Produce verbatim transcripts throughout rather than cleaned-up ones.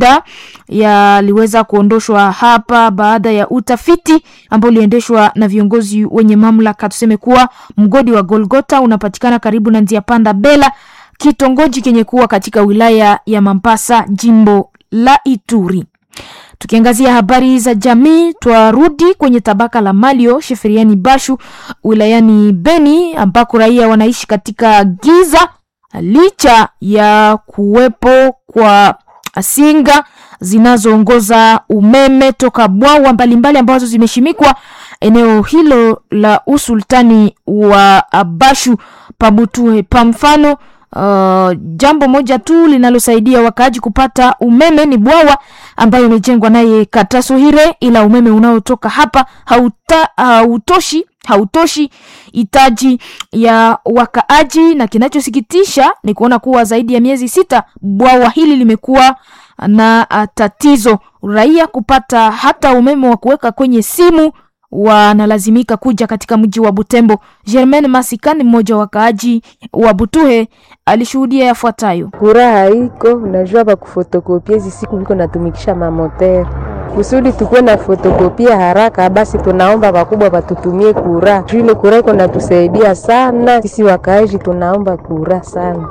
shida yaliweza kuondoshwa hapa baada ya utafiti ambao uliendeshwa na viongozi wenye mamlaka. Tuseme kuwa mgodi wa Golgota unapatikana karibu na njia panda Bela, kitongoji kenye kuwa katika wilaya ya Mambasa, jimbo la Ituri. Tukiangazia habari za jamii, twarudi kwenye tabaka la Malio sheferiani Bashu wilayani Beni, ambako raia wanaishi katika giza licha ya kuwepo kwa singa zinazoongoza umeme toka bwawa mbalimbali ambazo zimeshimikwa eneo hilo la usultani wa Bashu Pabutuhe. Pa mfano, Uh, jambo moja tu linalosaidia wakaaji kupata umeme ni bwawa ambayo imejengwa naye Katasohire, ila umeme unaotoka hapa hauta, hautoshi hautoshi itaji ya wakaaji, na kinachosikitisha ni kuona kuwa zaidi ya miezi sita bwawa hili limekuwa na uh, tatizo. Raia kupata hata umeme wa kuweka kwenye simu wanalazimika kuja katika mji wa Butembo. Germaine Masikani, mmoja wa wakaaji wa Butuhe, alishuhudia yafuatayo. Kura iko, unajua ba kufotokopia hizi siku biko natumikisha mamoteur. Kusudi tukue na fotokopia haraka, basi tunaomba wakubwa watutumie kura. Ile kura iko natusaidia sana. Sisi wakaaji tunaomba kura sana.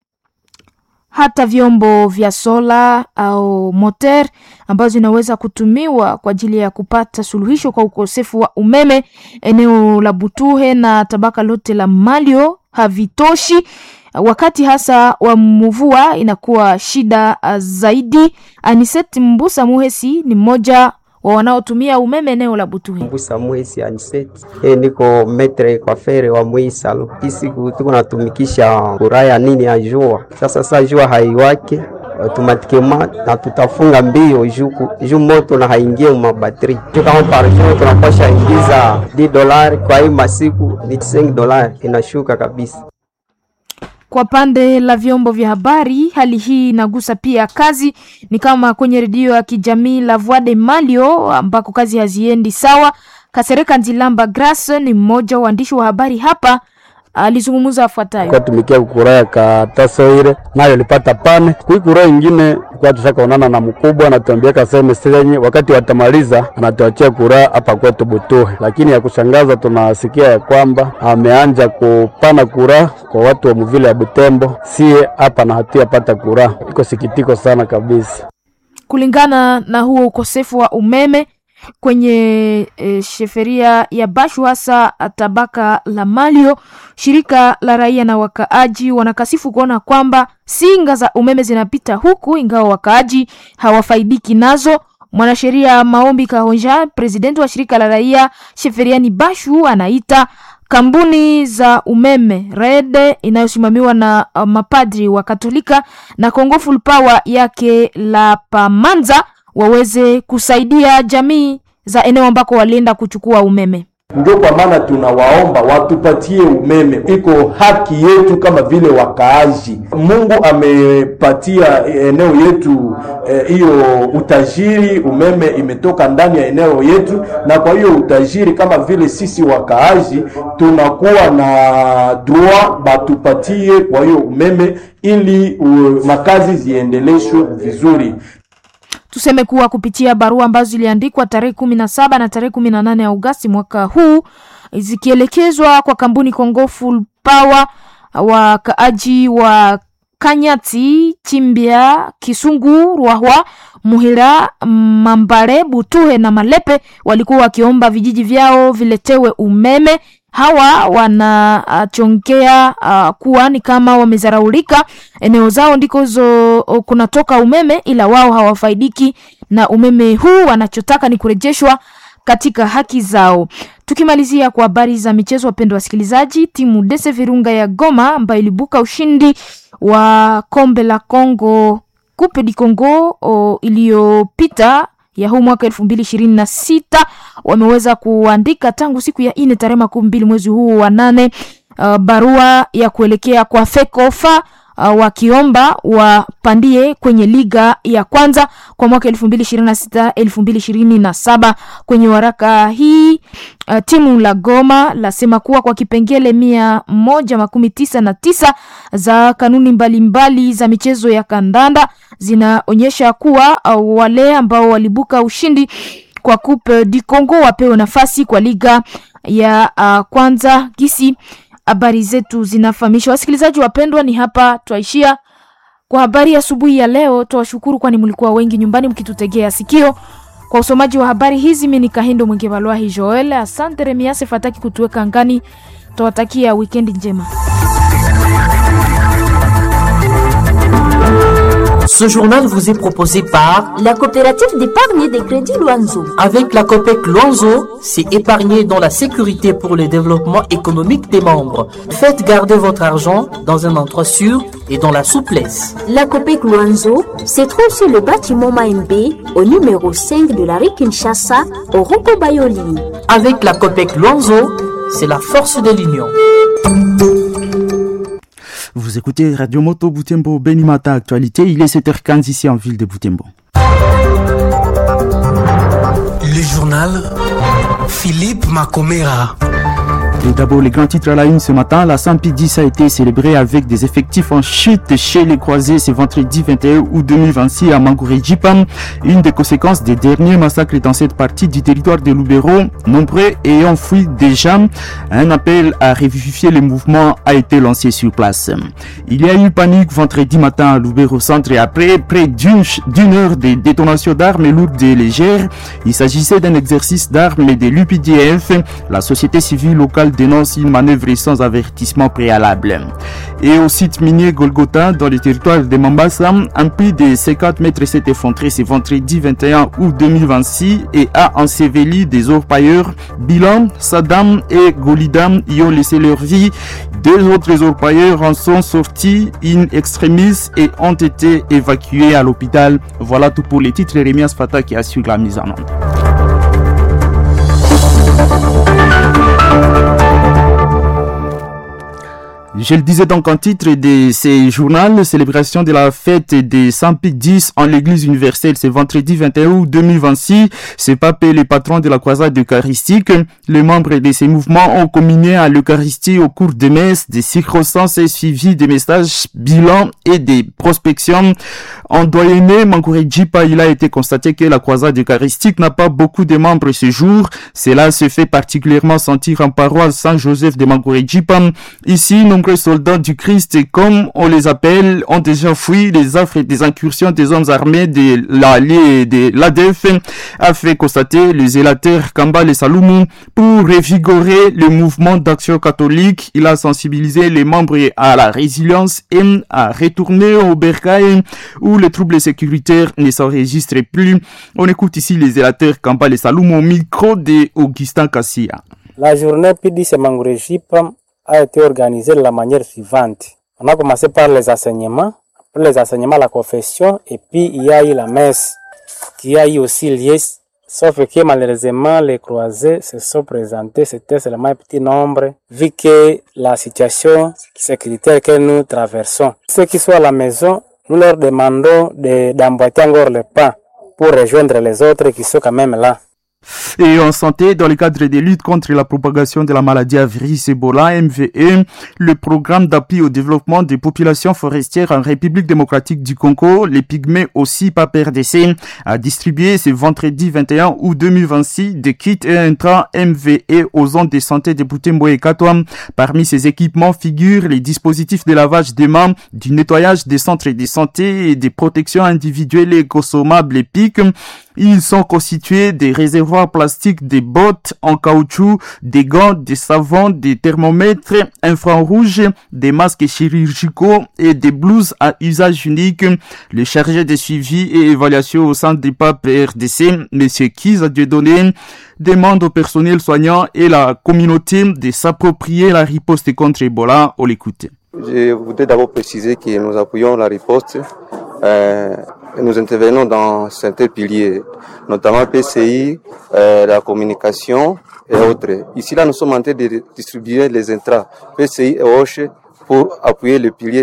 Hata vyombo vya sola au motor ambazo zinaweza kutumiwa kwa ajili ya kupata suluhisho kwa ukosefu wa umeme eneo la Butuhe na tabaka lote la Malio havitoshi, wakati hasa wa mvua inakuwa shida zaidi. Aniseti Mbusa Muhesi ni mmoja wa wanaotumia umeme eneo la Butuhe. Mbusa Muhesi Aniseti, e, niko metre kwa fere wa Muisalo. Isi tuko natumikisha kuraya nini ya jua. Sasa sasa jua haiwake automatikema na tutafunga mbio juku ju moto na haingie mu battery. Kama par jour tunapasha ingiza di dolari, kwa hii masiku ni cinq dolari, inashuka kabisa. Kwa pande la vyombo vya habari, hali hii inagusa pia kazi, ni kama kwenye redio ya kijamii la Voix de Malio ambako kazi haziendi sawa. Kasereka Nzilamba Grace ni mmoja wa waandishi wa habari hapa, alizungumza afuatayo. Kwa tumikia kukuraya Katasohire nayo lipata pane kui kuraya nyingine, kwa tushaka onana na mkubwa na tuambia kaseme senye wakati watamaliza anatuachia kuraya hapa kwetu Butuhe. Lakini ya kushangaza tunasikia ya kwamba ameanja kupana kuraya kwa watu wa mvile ya Butembo, sie hapa na hatia pata kuraya. Iko sikitiko sana kabisa. Kulingana na huo ukosefu wa umeme kwenye e, sheferia ya Bashu hasa tabaka la Malio, shirika la raia na wakaaji wanakasifu kuona kwamba singa za umeme zinapita huku ingawa wakaaji hawafaidiki nazo. Mwanasheria Maombi Kahonja, presidenti wa shirika la raia sheferiani Bashu, anaita kampuni za umeme Red inayosimamiwa na uh, mapadri wa Katolika na Congo Full Power yake la Pamanza waweze kusaidia jamii za eneo ambako walienda kuchukua umeme. Ndio kwa maana tunawaomba watupatie umeme, iko haki yetu kama vile wakaaji. Mungu amepatia eneo yetu hiyo e, utajiri. Umeme imetoka ndani ya eneo yetu, na kwa hiyo utajiri kama vile sisi wakaaji tunakuwa na droit batupatie kwa hiyo umeme ili uh, makazi ziendeleshwe vizuri. Tuseme kuwa kupitia barua ambazo ziliandikwa tarehe kumi na saba na tarehe kumi na nane Agosti mwaka huu zikielekezwa kwa kampuni Congo Full Power, wakaaji wa Kanyati, Chimbia, Kisungu, Ruahwa, Muhira, Mambare, Butuhe na Malepe walikuwa wakiomba vijiji vyao viletewe umeme. Hawa wanachongea uh, kuwa ni kama wamezaraulika, eneo zao ndiko zo uh, kunatoka umeme, ila wao hawafaidiki na umeme huu. Wanachotaka ni kurejeshwa katika haki zao. Tukimalizia kwa habari za michezo, wapendwa wasikilizaji, timu D C Virunga ya Goma ambayo ilibuka ushindi wa kombe la Kongo Coupe du Congo iliyopita ya huu mwaka elfu mbili ishirini na sita wameweza kuandika tangu siku ya ine tarehe makumi mbili mwezi huu wa nane uh, barua ya kuelekea kwa FECOFA uh, wakiomba wapandie kwenye liga ya kwanza kwa mwaka elfu mbili ishirini na sita elfu mbili ishirini na saba. Kwenye waraka hii uh, timu la Goma lasema kuwa kwa kipengele mia moja makumi tisa na tisa za kanuni mbalimbali mbali za michezo ya kandanda zinaonyesha kuwa uh, wale ambao walibuka ushindi kwa Coupe du Congo wapewe nafasi kwa liga ya uh, kwanza. Gisi habari zetu zinafahamisha. Wasikilizaji wapendwa, ni hapa twaishia kwa habari asubuhi ya, ya leo. Tuwashukuru kwani mlikuwa wengi nyumbani mkitutegea sikio. Kwa usomaji wa habari hizi mimi ni Kahindo Mwengevalwahi Joel. Asante Remiase Fataki kutuweka angani. Tuwatakia weekend njema. Ce journal vous est proposé par la coopérative d'épargne et de crédit Luanzo. Avec la Copec Luanzo, c'est épargner dans la sécurité pour le développement économique des membres. Faites garder votre argent dans un endroit sûr et dans la souplesse. La Copec Luanzo se trouve sur le bâtiment Maembe au numéro cinq de la rue Kinshasa au Roko Bayoli. Avec la Copec Luanzo, c'est la force de l'union. Vous écoutez Radio Moto Butembo Benimata Actualité, il est sept heures quinze ici en ville de Butembo. Le journal Philippe Makomera. Et d'abord, les grands titres à la une ce matin. La Sampi dix a été célébrée avec des effectifs en chute chez les croisés ce vendredi vingt et un août deux mille vingt-six à Mangouré-Djipam. Une des conséquences des derniers massacres dans cette partie du territoire de Lubero, nombreux ayant fui déjà. Un appel à revivifier les mouvements a été lancé sur place. Il y a eu panique vendredi matin à Lubero Centre et après près d'une, d'une heure de détonation d'armes lourdes et légères. Il s'agissait d'un exercice d'armes de l'U P D F. La société civile locale dénonce une manœuvre sans avertissement préalable. Et au site minier Golgotha, dans le territoire de Mambasa, un puits de cinquante mètres s'est effondré ce vendredi vingt et un août deux mille vingt-six et a enseveli des orpailleurs. Bilan, Saddam et Golidam y ont laissé leur vie. Deux autres orpailleurs en sont sortis in extremis et ont été évacués à l'hôpital. Voilà tout pour les titres. Remiase Fata qui assure la mise en œuvre. Je le disais donc en titre de ces journaux, célébration de la fête des Sampi dix en l'église universelle ce vendredi vingt et un août deux mille vingt-six. Ce pape est le patron de la croisade eucharistique. Les membres de ces mouvements ont communié à l'Eucharistie au cours des messes, des circonstances suivies des messages, bilans et des prospections. En doyenné Mangouré-Djipa, il a été constaté que la croisade eucharistique n'a pas beaucoup de membres ce jour. Cela se fait particulièrement sentir en paroisse Saint-Joseph de Mangouré-Djipa. Ici, nombreux soldats du Christ, comme on les appelle, ont déjà fui les affres des incursions des hommes armés de l'A D F, a fait constater le zélateur Kambale Saloumou. Pour revigorer le mouvement d'action catholique, il a sensibilisé les membres à la résilience et à retourner au bercail où les troubles sécuritaires ne s'enregistrent plus. On écoute ici les zélateurs Kambale Saloumou au micro de Augustin Kassia. La journée P D C Mangouré-Djipa a été organisée de la manière suivante. On a commencé par les enseignements, après les enseignements, la confession, et puis il y a eu la messe, qui a eu aussi lieu, sauf que malheureusement les croisés se sont présentés, c'était seulement un petit nombre, vu que la situation sécuritaire que nous traversons. Ceux qui sont à la maison, nous leur demandons de, d'emboîter encore le pas pour rejoindre les autres qui sont quand même là. Et en santé, dans le cadre des luttes contre la propagation de la maladie à virus Ebola, M V E, le programme d'appui au développement des populations forestières en République démocratique du Congo, les Pygmées aussi P A P R D C, a distribué ce vendredi vingt et un août deux mille vingt-six des kits et intrants M V E aux zones de santé de Butembo et Katouam. Parmi ces équipements figurent les dispositifs de lavage des mains, du nettoyage des centres de santé et des protections individuelles et consommables P I C. Ils sont constitués des réservoirs plastiques, des bottes en caoutchouc, des gants, des savons, des thermomètres infrarouges, des masques chirurgicaux et des blouses à usage unique. Le chargé de suivi et évaluation au centre du P A P R D C, M. Kiza Dieudonné, demande au personnel soignant et la communauté de s'approprier la riposte contre Ebola. On l'écoute. Je voudrais d'abord préciser que nous appuyons la riposte. Euh, nous intervenons dans certains piliers, notamment P C I, euh, la communication et autres. Ici, là, nous sommes en train de distribuer les intrants P C I et O C H pour appuyer le pilier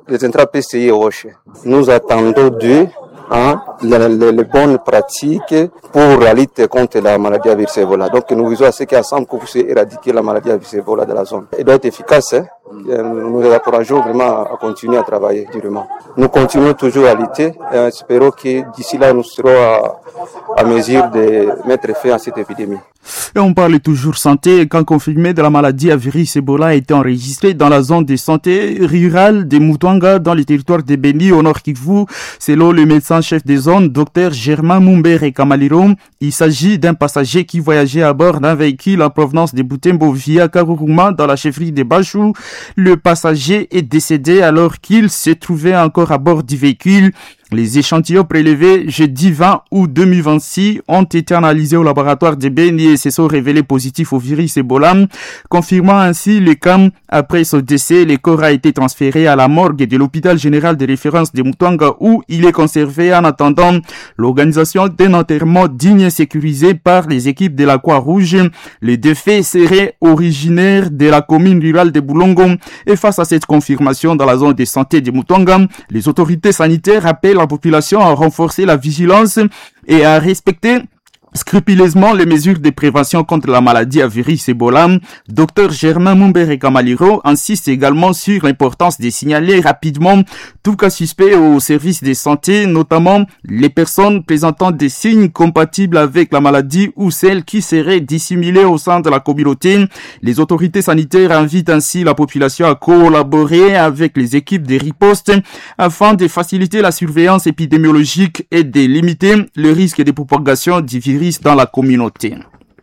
les intra-P C I Roche. Nous attendons d'eux hein, les, les, les bonnes pratiques pour la lutte contre la maladie à virus Ebola. Donc nous visons à ce qu'ensemble qu'on puisse éradiquer la maladie à virus Ebola de la zone. Elle doit être efficace. Hein. Nous les encourageons vraiment à continuer à travailler durement. Nous continuons toujours à lutter et espérons que d'ici là nous serons à, à mesure de mettre fin à cette épidémie. Et on parle toujours santé. Quand confirmé de la maladie à virus Ebola a été enregistré dans la zone de santé rurale de Mutwanga dans le territoire de Beni au nord Kivu. Selon le médecin chef de zone, docteur Germain Mumbere Kamaliro, il s'agit d'un passager qui voyageait à bord d'un véhicule en provenance de Butembo via Karuruma dans la chefferie de Bachou. Le passager est décédé alors qu'il se trouvait encore à bord du véhicule. Les échantillons prélevés jeudi vingt août deux mille vingt-six ont été analysés au laboratoire de Beni et se sont révélés positifs au virus Ebola, confirmant ainsi le cas. Après son décès, le corps a été transféré à la morgue de l'hôpital général de référence de Mutwanga où il est conservé en attendant l'organisation d'un enterrement digne et sécurisé par les équipes de la Croix-Rouge. Les deux faits seraient originaires de la commune rurale de Boulongo et face à cette confirmation dans la zone de santé de Mutwanga, les autorités sanitaires appellent la population à renforcer la vigilance et à respecter scrupuleusement les mesures de prévention contre la maladie à virus Ebola. Docteur Germain Mumbere Kamaliro insiste également sur l'importance de signaler rapidement tout cas suspect aux services de santé, notamment les personnes présentant des signes compatibles avec la maladie ou celles qui seraient dissimulées au sein de la communauté. Les autorités sanitaires invitent ainsi la population à collaborer avec les équipes de riposte afin de faciliter la surveillance épidémiologique et de limiter le risque de propagation du virus dans la communauté.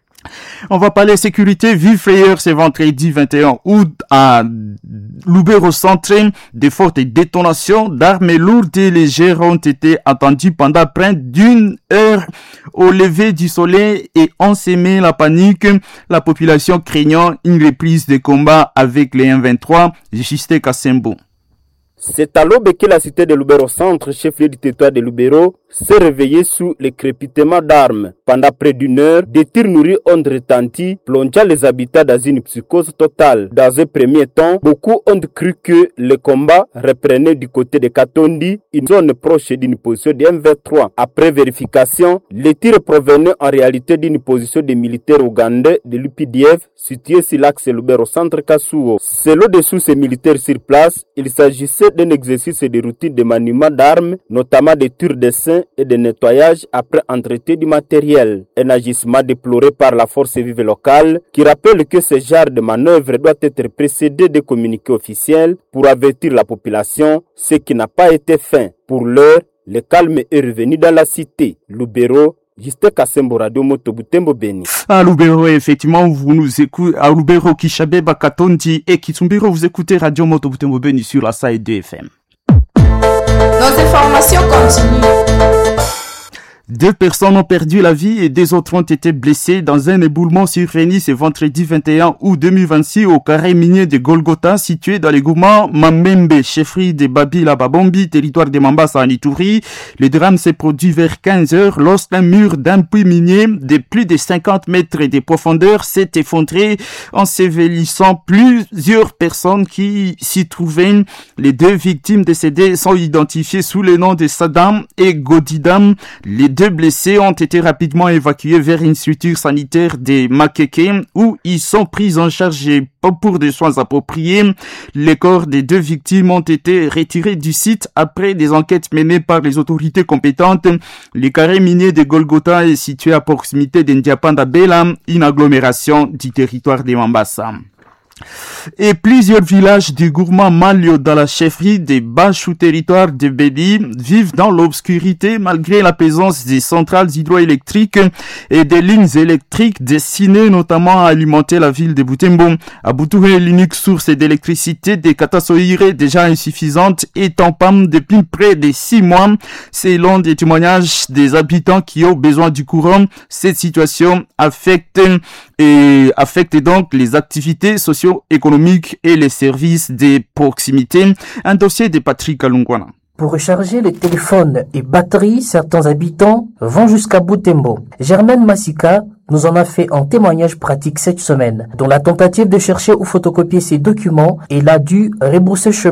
On va parler sécurité. Vive frayeur ce vendredi vingt et un août à Lubero Centre. Des fortes détonations d'armes lourdes et légères ont été entendues pendant près d'une heure au lever du soleil et ont sémé la panique. La population craignant une reprise des combats avec les M vingt-trois. Juste Kassembo. C'est à l'aube que la cité de Lubero Centre, chef-lieu du territoire de Lubero, s'est réveillée sous le crépitement d'armes. Pendant près d'une heure, des tirs nourris ont retenti, plongeant les habitants dans une psychose totale. Dans un premier temps, beaucoup ont cru que le combat reprenait du côté de Katondi, une zone proche d'une position de M vingt-trois. Après vérification, les tirs provenaient en réalité d'une position des militaires ougandais de l'U P D F située sur l'axe Lubero Centre-Kasuo. Selon des sources militaires sur place, il s'agissait d'un exercice de routine de maniement d'armes, notamment des tirs de seins et de nettoyage après entretien du matériel. Un agissement déploré par la force vive locale qui rappelle que ce genre de manœuvre doit être précédé de communiqués officiels pour avertir la population, ce qui n'a pas été fait. Pour l'heure, le calme est revenu dans la cité. Lubero, Juste Kassembo, Radio Moto Butembo Beni. À Lubero, effectivement, vous nous écoutez, à Lubero, Kishabeba, Katondi et Kitumbiro, vous écoutez Radio Moto Butembo Beni sur la S A E deux F M. Nos informations continuent. Deux personnes ont perdu la vie et deux autres ont été blessées dans un éboulement survenu ce vendredi vingt et un août deux mille vingt-six au carré minier de Golgotha situé dans le groupement Mamembe, chefferie de Babila Babombi, territoire de Mambasa en Ituri. Le drame s'est produit vers quinze heures lorsqu'un mur d'un puits minier de plus de cinquante mètres de profondeur s'est effondré, ensevelissant plusieurs personnes qui s'y trouvaient. Les deux victimes décédées sont identifiées sous le nom de Saddam et Godidam. Les deux blessés ont été rapidement évacués vers une structure sanitaire de Makeke où ils sont pris en charge pour des soins appropriés. Les corps des deux victimes ont été retirés du site après des enquêtes menées par les autorités compétentes. Le carré minier de Golgotha est situé à proximité d'Ndiapanda Bela, une agglomération du territoire de Mambasa. Et plusieurs villages du groupement Malio dans la chefferie des Bachou territoire de Beni vivent dans l'obscurité malgré la présence des centrales hydroélectriques et des lignes électriques destinées notamment à alimenter la ville de Butembo. À Boutouré, l'unique source d'électricité des Katasoire déjà insuffisante est en panne depuis près de six mois. Selon des témoignages des habitants qui ont besoin du courant, cette situation affecte et affecte donc les activités socio-économiques et les services de proximité. Un dossier de Patrick Alungwana. Pour recharger les téléphones et batteries, certains habitants vont jusqu'à Butembo. Germaine Massika nous en a fait un témoignage pratique cette semaine. Dans la tentative de chercher ou photocopier ses documents, elle a dû rebrousser chemin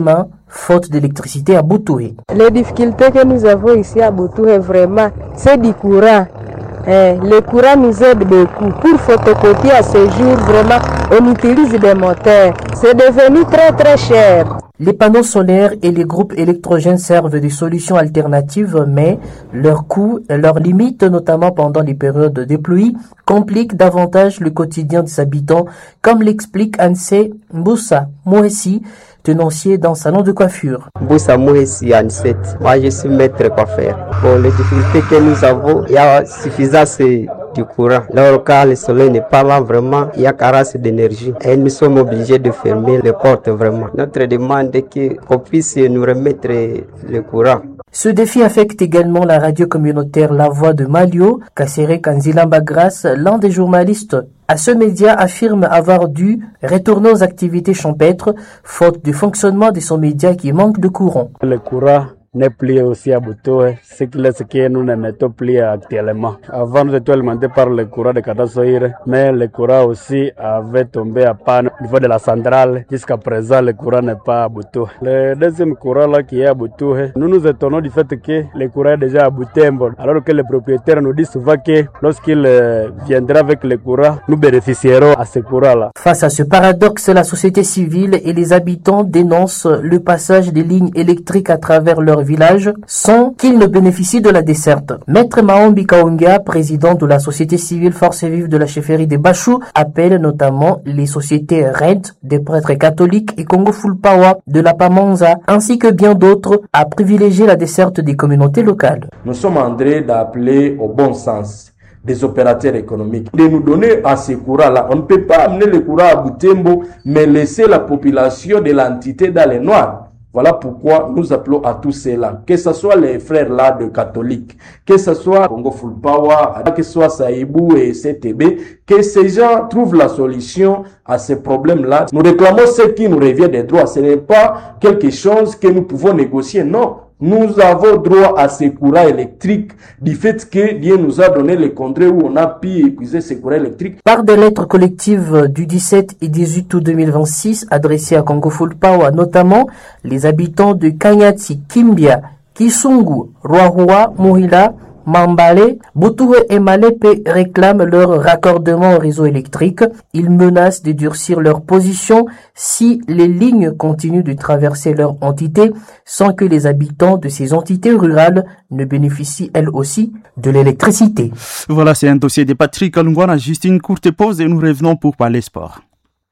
faute d'électricité à Butoué. Les difficultés que nous avons ici à Butoué, vraiment, c'est du courant. Eh, le courant nous aide beaucoup. Pour photocopier à ce jour, vraiment, on utilise des moteurs. C'est devenu très très cher. Les panneaux solaires et les groupes électrogènes servent des solutions alternatives, mais leurs coûts et leurs limites, notamment pendant les périodes de pluie, compliquent davantage le quotidien des habitants, comme l'explique Ansé Mboussa Mouessi, tenancier d'un salon de coiffure. Mboussa Mouessi, Anset. Moi, je suis maître coiffeur. Pour les difficultés que nous avons, il y a suffisance du courant. Là, quand le soleil n'est pas là, vraiment, il y a carence d'énergie. Et nous sommes obligés de fermer les portes, vraiment. Notre demande est qu'on puisse nous remettre le courant. Ce défi affecte également la radio communautaire La Voix de Malio. Kassere Kanzilamba Grasse, l'un des journalistes à ce média, affirme avoir dû retourner aux activités champêtres, faute du fonctionnement de son média qui manque de courant. Le courant n'est plus aussi à Butoué, ce qui est ce que nous ne mettons plus actuellement. Avant, nous étions alimentés par le courant de Katasoire, mais le courant aussi avait tombé à panne au niveau de la centrale. Jusqu'à présent, le courant n'est pas à Butoué. Le deuxième courant là qui est à Butoué, nous nous étonnons du fait que le courant est déjà à Butembo, alors que le propriétaire nous dit souvent que lorsqu'il viendra avec le courant, nous bénéficierons à ce courant là. Face à ce paradoxe, la société civile et les habitants dénoncent le passage des lignes électriques à travers leur village sans qu'ils ne bénéficient de la desserte. Maître Maombi Kaunga, président de la société civile Force Vive de la chefferie de Bachou, appelle notamment les sociétés R E D, des prêtres catholiques et Congo Full Power de la Pamanza, ainsi que bien d'autres, à privilégier la desserte des communautés locales. Nous sommes en train d'appeler au bon sens des opérateurs économiques, de nous donner à ces courants-là. On ne peut pas amener le courant à Butembo, mais laisser la population de l'entité dans les noirs. Voilà pourquoi nous appelons à tous ceux-là, que ce soit les frères là de catholiques, que ce soit Congo Full Power, que ce soit Saïbou et C T B, que ces gens trouvent la solution à ces problèmes-là. Nous réclamons ce qui nous revient des droits. Ce n'est pas quelque chose que nous pouvons négocier, non. Nous avons droit à ces courants électriques du fait que Dieu nous a donné les contrées où on a pu épuiser ces courants électriques. Par des lettres collectives du dix-sept et dix-huit août deux mille vingt-six adressées à Congo Full Power, notamment les habitants de Kanyati, Kimbia, Kisungu, Roahua, Mohila, Mambale, Butoué et Malepe réclament leur raccordement au réseau électrique. Ils menacent de durcir leur position si les lignes continuent de traverser leur entité sans que les habitants de ces entités rurales ne bénéficient elles aussi de l'électricité. Voilà, c'est un dossier de Patrick Alungwana. Juste une courte pause et nous revenons pour parler sport.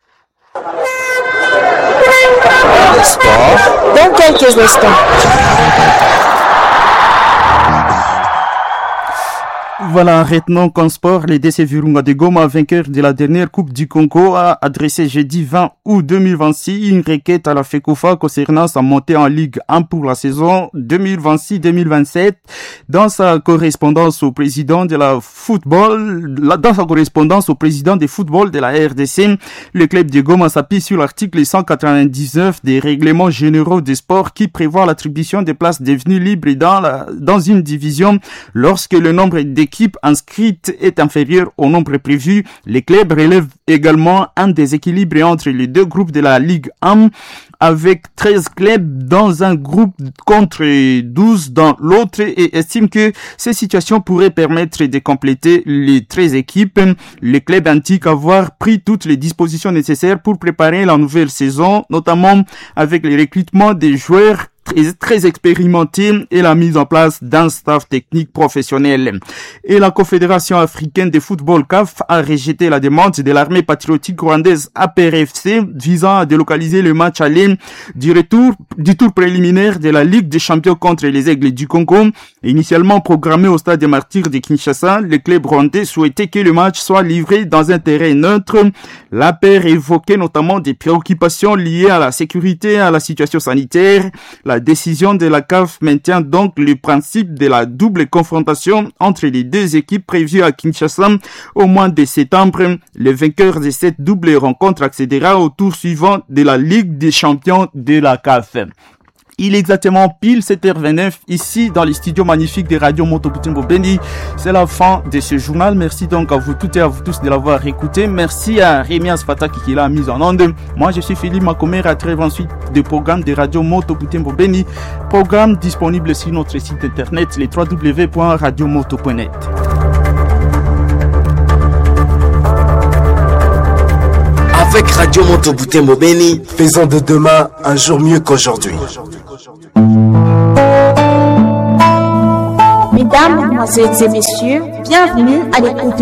Le sport dans quelques instants. Voilà, retenons qu'en sport, les D C Virunga de Goma, vainqueur de la dernière Coupe du Congo, a adressé jeudi vingt août deux mille vingt-six une requête à la FECOFA concernant sa montée en Ligue un pour la saison deux mille vingt-six deux mille vingt-sept. Dans sa correspondance au président de la football, dans sa correspondance au président des football de la R D C, le club de Goma s'appuie sur l'article cent quatre-vingt-dix-neuf des règlements généraux des sports qui prévoit l'attribution des places devenues libres dans la, dans une division lorsque le nombre d'équipes inscrites est inférieur au nombre prévu. Les clubs relèvent également un déséquilibre entre les deux groupes de la Ligue un, avec treize clubs dans un groupe contre douze dans l'autre, et estiment que ces situations pourraient permettre de compléter les treize équipes. Les clubs indiquent avoir pris toutes les dispositions nécessaires pour préparer la nouvelle saison, notamment avec le recrutement des joueurs très expérimenté et la mise en place d'un staff technique professionnel. Et la Confédération africaine de football C A F a rejeté la demande de l'armée patriotique rwandaise A P R F C visant à délocaliser le match aller du retour du tour préliminaire de la Ligue des champions contre les Aigles du Congo. Initialement programmé au stade des Martyrs de Kinshasa, le club rwandais souhaitait que le match soit livré dans un terrain neutre. L'A P R évoquait notamment des préoccupations liées à la sécurité et à la situation sanitaire. La décision de la C A F maintient donc le principe de la double confrontation entre les deux équipes prévues à Kinshasa au mois de septembre. Le vainqueur de cette double rencontre accédera au tour suivant de la Ligue des champions de la C A F. Il est exactement pile sept heures vingt-neuf ici dans les studios magnifiques des radios Moto Butembo Beni. C'est la fin de ce journal. Merci donc à vous toutes et à vous tous de l'avoir écouté. Merci à Rémi Asfata qui l'a mise en onde. Moi je suis Philippe Makomera, très ensuite des programmes des radios Moto Butembo Beni. Programme disponible sur notre site internet les w w w point radio moto point net. Avec Radio Moto Butembo Beni, faisons de demain un jour mieux qu'aujourd'hui. Mesdames, Mesdemoiselles et Messieurs, bienvenue à l'écoute